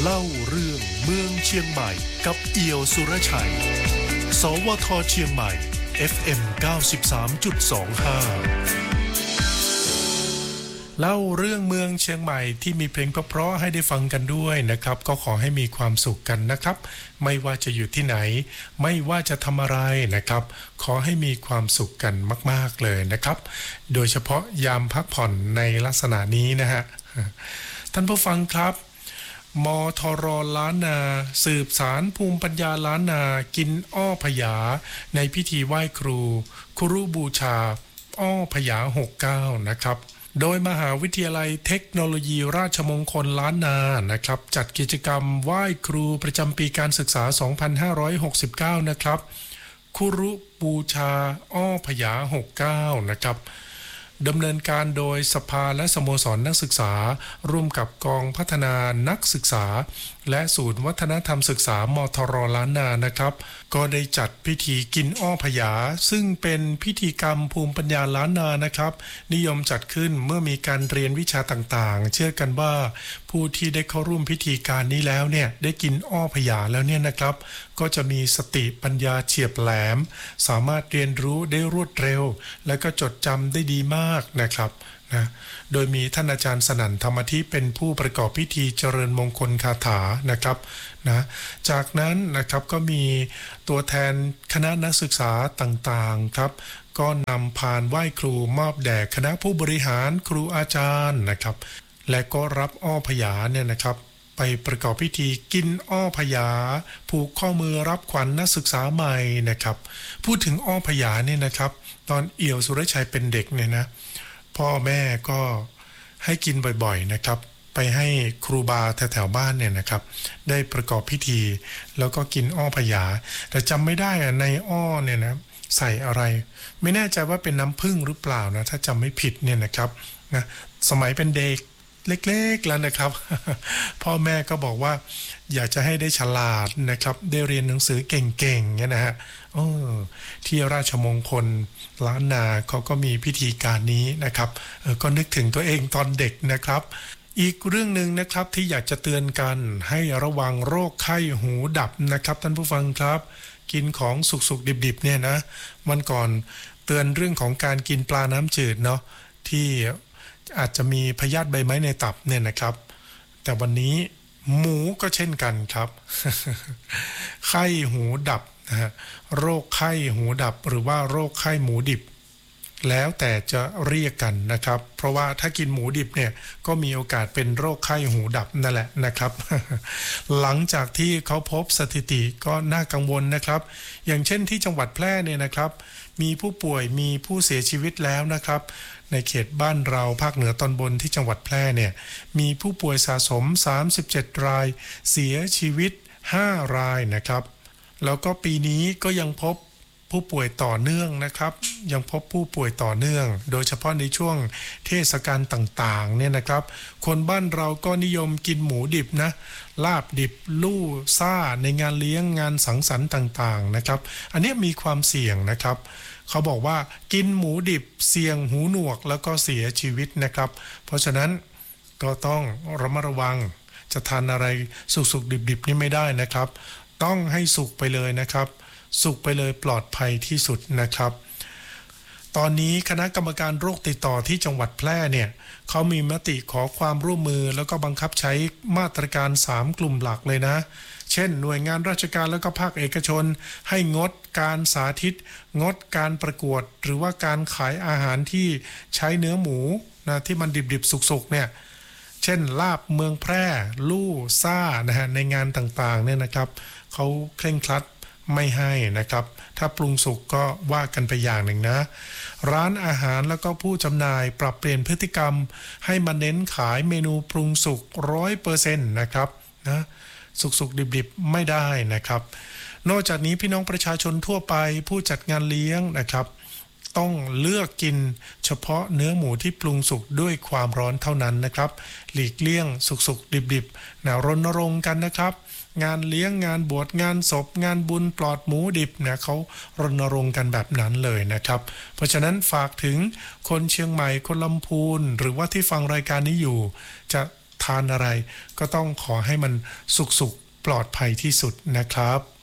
เล่าเรื่องเมืองเชียงใหม่กับเอี่ยวสุรชัยสวทเชียงใหม่ FM 93.25เล่าเรื่องเมืองเชียงใหม่ที่มีเพลงเพราะๆให้ได้ฟังกันด้วยนะครับก็ขอให้มีความสุขกันนะครับไม่ว่าจะอยู่ที่ไหนไม่ว่าจะทำอะไรนะครับขอให้มีความสุขกันมากๆเลยนะครับโดยเฉพาะยามพักผ่อนในลักษณะนี้นะฮะท่านผู้ฟังครับมทรล้านนาสืบสารภูมิปัญญาล้านนากินอ้อพญาในพิธีไหว้ครูครูบูชาอ้อพญา69นะครับโดยมหาวิทยาลัยเทคโนโลยีราชมงคลล้านนานะครับจัดกิจกรรมไหว้ครูประจำปีการศึกษา 2569 นะครับครูบูชาอ้อพญา69นะครับดำเนินการโดยสภาและสโมสรนักศึกษาร่วมกับกองพัฒนานักศึกษาและศูนย์วัฒนธรรมศึกษามทรล้านนานะครับก็ได้จัดพิธีกินอ้อพญาซึ่งเป็นพิธีกรรมภูมิปัญญาล้านนานะครับนิยมจัดขึ้นเมื่อมีการเรียนวิชาต่างๆเชื่อกันว่าผู้ที่ได้เข้าร่วมพิธีการนี้แล้วเนี่ยได้กินอ้อพญาแล้วเนี่ยนะครับก็จะมีสติปัญญาเฉียบแหลมสามารถเรียนรู้ได้รวดเร็วและก็จดจำได้ดีมากนะครับนะโดยมีท่านอาจารย์สนั่นธรรมธิเป็นผู้ประกอบพิธีเจริญมงคลคาถานะครับนะจากนั้นนะครับก็มีตัวแทนคณะนักศึกษาต่างๆครับก็นำพานไหว้ครูมอบแด่คณะผู้บริหารครูอาจารย์นะครับและก็รับอ้อพญาเนี่ยนะครับไปประกอบพิธีกินอ้อพญาผูกข้อมือรับขวัญนักศึกษาใหม่นะครับพูดถึงอ้อพญาเนี่ยนะครับตอนเอี่ยวสุรชัยเป็นเด็กเนี่ยนะพ่อแม่ก็ให้กินบ่อยๆนะครับไปให้ครูบาแถวๆบ้านเนี่ยนะครับได้ประกอบพิธีแล้วก็กินอ้อพญาแต่จำไม่ได้ในอ้อเนี่ยนะใส่อะไรไม่แน่ใจว่าเป็นน้ำผึ้งหรือเปล่านะถ้าจำไม่ผิดเนี่ยนะครับนะสมัยเป็นเด็กเล็กๆแล้วนะครับ พ่อแม่ก็บอกว่าอยากจะให้ได้ฉลาดนะครับได้เรียนหนังสือเก่งๆเนี่ยนะฮะที่ราชมงคลล้านนาเขาก็มีพิธีการนี้นะครับก็นึกถึงตัวเองตอนเด็กนะครับอีกเรื่องหนึ่งนะครับที่อยากจะเตือนกันให้ระวังโรคไข้หูดับนะครับท่านผู้ฟังครับกินของสุกๆดิบๆเนี่ยนะวันก่อนเตือนเรื่องของการกินปลาน้ำจืดเนาะที่อาจจะมีพยาธิใบไม้ในตับเนี่ยนะครับแต่วันนี้หมูก็เช่นกันครับไข้หูดับนะฮะโรคไข้หูดับหรือว่าโรคไข้หมูดิบแล้วแต่จะเรียกกันนะครับเพราะว่าถ้ากินหมูดิบเนี่ยก็มีโอกาสเป็นโรคไข้หูดับนั่นแหละนะครับ หลังจากที่เขาพบสถิติก็น่ากังวลนะครับอย่างเช่นที่จังหวัดแพร่เนี่ยนะครับมีผู้ป่วยมีผู้เสียชีวิตแล้วนะครับในเขตบ้านเราภาคเหนือตอนบนที่จังหวัดแพร่เนี่ยมีผู้ป่วยสะสม37รายเสียชีวิต5รายนะครับแล้วก็ปีนี้ก็ยังพบผู้ป่วยต่อเนื่องนะครับยังพบผู้ป่วยต่อเนื่องโดยเฉพาะในช่วงเทศกาลต่างๆเนี่ยนะครับคนบ้านเราก็นิยมกินหมูดิบนะลาบดิบลู่ซ่าในงานเลี้ยงงานสังสรรค์ต่างๆนะครับอันนี้มีความเสี่ยงนะครับเขาบอกว่ากินหมูดิบเสี่ยงหูหนวกแล้วก็เสียชีวิตนะครับเพราะฉะนั้นก็ต้องระมัดระวังจะทานอะไรสุกๆดิบๆนี่ไม่ได้นะครับต้องให้สุกไปเลยนะครับสุกไปเลยปลอดภัยที่สุดนะครับตอนนี้คณะกรรมการโรคติดต่อที่จังหวัดแพร่เนี่ยเขามีมติขอความร่วมมือแล้วก็บังคับใช้มาตรการ3กลุ่มหลักเลยนะเช่นหน่วยงานราชการแล้วก็ภาคเอกชนให้งดการสาธิตงดการประกวดหรือว่าการขายอาหารที่ใช้เนื้อหมูนะที่มันดิบๆสุกๆเนี่ยเช่นลาบเมืองแพร่ลู่ซ่านะฮะในงานต่างๆเนี่ยนะครับเขาเคร่งครัดไม่ให้นะครับถ้าปรุงสุกก็ว่ากันไปอย่างหนึ่งนะร้านอาหารแล้วก็ผู้จำหน่ายปรับเปลี่ยนพฤติกรรมให้มาเน้นขายเมนูปรุงสุก 100% นะครับนะสุกๆดิบๆไม่ได้นะครับนอกจากนี้พี่น้องประชาชนทั่วไปผู้จัดงานเลี้ยงนะครับต้องเลือกกินเฉพาะเนื้อหมูที่ปรุงสุกด้วยความร้อนเท่านั้นนะครับหลีกเลี่ยงสุกๆดิบๆนะรณรงค์กันนะครับงานเลี้ยงงานบวชงานศพงานบุญปลอดหมูดิบเนี่ยเขารณรงค์กันแบบนั้นเลยนะครับเพราะฉะนั้นฝากถึงคนเชียงใหม่คนลำพูนหรือว่าที่ฟังรายการนี้อยู่จะททานอะไรก็ต้องขอให้มันสุขปลอดภัยที่สุดนะครับ